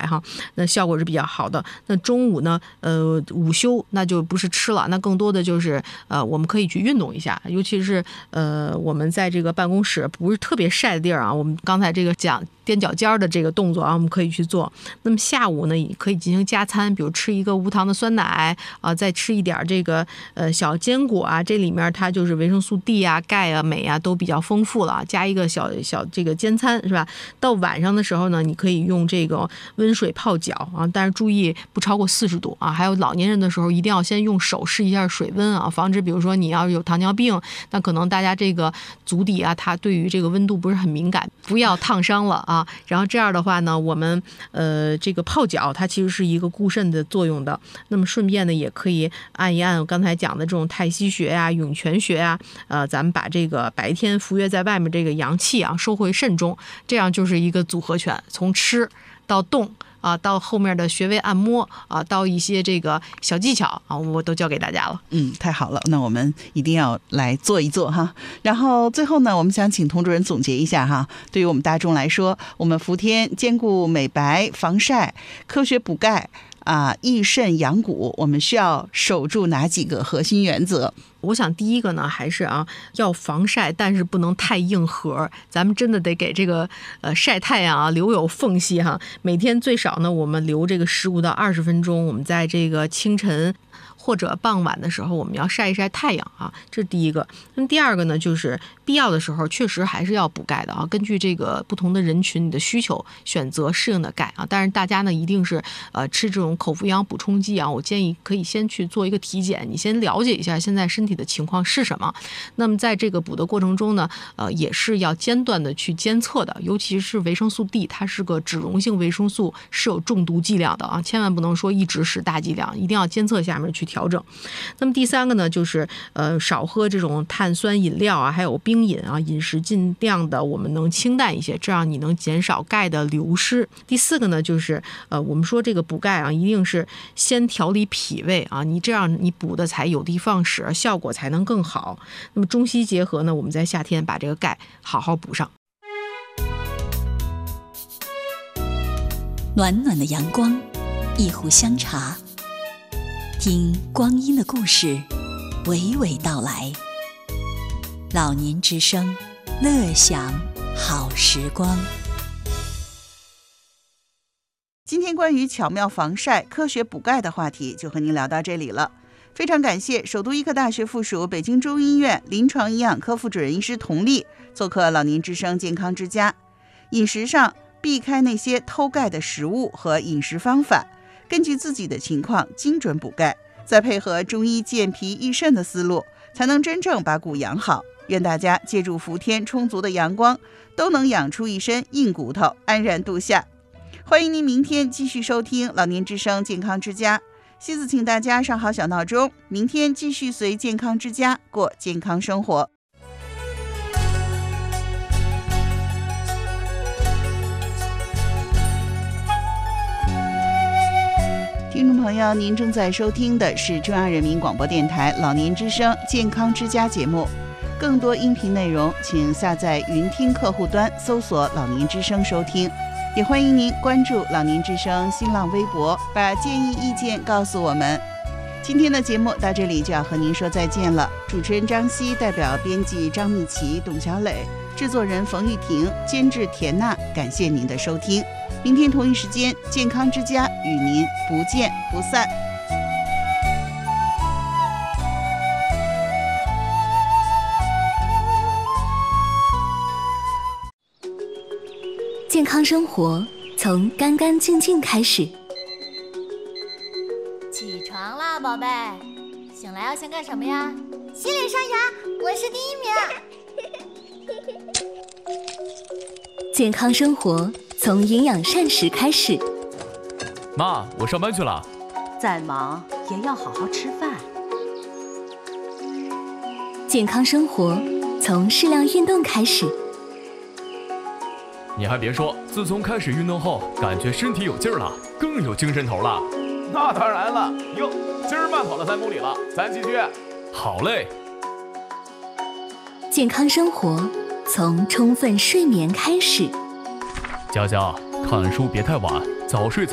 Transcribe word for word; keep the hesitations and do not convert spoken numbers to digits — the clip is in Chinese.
钙哈，那效果是比较好的。那中午呢，呃，午休那就不是吃了，那更多的就是呃，我们可以去运动一下，尤其是呃，我们在这个办公室不是特别晒的地儿啊，我们刚才这个讲踮脚尖的这个动作啊，我们可以去做。那么下午呢，也可以进行加餐，比如吃一个无糖的酸奶啊，再吃一点这个呃小坚果啊，这里面它就是维生素 D 啊、钙啊、镁啊都比较丰富了，加一个小小这个煎餐是吧？到晚上的时候呢，你可以用这个温水泡脚啊，但是注意不超过四十度啊。还有老年人的时候，一定要先用手试一下水温啊，防止比如说你要有糖尿病，那可能大家这个足底啊，它对于这个温度不是很敏感，不要烫伤了啊。然后这样的话呢，我们呃这个泡脚它其实是一个固肾的作用的，那么顺便呢也可以按一按我刚才讲的这种太溪穴呀、涌泉穴呀，呃，咱们把这个白天浮跃在外面这个阳气啊收回肾中，这样就是一个组合拳，从吃到动啊，到后面的穴位按摩啊，到一些这个小技巧啊，我都教给大家了。 嗯，太好了，那我们一定要来做一做哈。然后最后呢，我们想请童主任总结一下哈，对于我们大众来说，我们伏天兼顾美白、防晒、科学补钙啊，益肾养骨，我们需要守住哪几个核心原则？ 我想第一个呢，还是啊要防晒，但是不能太硬核，咱们真的得给这个呃晒太阳啊留有缝隙哈。每天最少呢，我们留这个十五到二十分钟，我们在这个清晨或者傍晚的时候，我们要晒一晒太阳啊，这是第一个。那第二个呢，就是必要的时候确实还是要补钙的啊，根据这个不同的人群你的需求选择适应的钙啊。但是大家呢一定是呃吃这种口服营养补充剂啊，我建议可以先去做一个体检，你先了解一下现在身体的情况是什么。那么在这个补的过程中呢，呃也是要间断的去监测的，尤其是维生素 D， 它是个脂溶性维生素，是有中毒剂量的啊，千万不能说一直使大剂量，一定要监测下面去调整。那么第三个呢，就是呃少喝这种碳酸饮料啊，还有冰饮啊，饮食尽量的我们能清淡一些，这样你能减少钙的流失。第四个呢，就是呃我们说这个补钙啊，一定是先调理脾胃啊，你这样你补的才有的放矢，效果才能更好。那么中西结合呢，我们在夏天把这个钙好好补上。 暖暖的阳光，一壶香茶，听光阴的故事娓娓道来。老年之声，乐享好时光。 今天关于巧妙防晒、科学补钙的话题就和您聊到这里了。非常感谢首都医科大学附属北京中医院临床营养科副主任医师佟丽做客老年之声健康之家。饮食上避开那些偷钙的食物和饮食方法，根据自己的情况精准补钙，再配合中医健脾益肾的思路，才能真正把骨养好。愿大家借助伏天充足的阳光，都能养出一身硬骨头，安然度夏。欢迎您明天继续收听老年之声健康之家。西子请大家上好小闹钟，明天继续随健康之家过健康生活。听众朋友，您正在收听的是中央人民广播电台老年之声健康之家节目。更多音频内容请下载云听客户端搜索老年之声收听，也欢迎您关注老年之声新浪微博，把建议意见告诉我们。今天的节目到这里就要和您说再见了。主持人张希代表编辑张蜜琪、董小磊，制作人冯玉婷，监制田娜，感谢您的收听。明天同一时间，健康之家与您不见不散。 健康生活从干干净净开始。 起床啦，宝贝！醒来要先干什么呀？洗脸刷牙，我是第一名。 健康生活从营养膳食开始。 妈，我上班去了。 再忙也要好好吃饭。 健康生活从适量运动开始。 你还别说，自从开始运动后，感觉身体有劲儿了，更有精神头了。 那当然了，哟，今儿慢跑了三公里了，咱继续。 好嘞。 健康生活从充分睡眠开始。 佳佳，看书别太晚，早睡早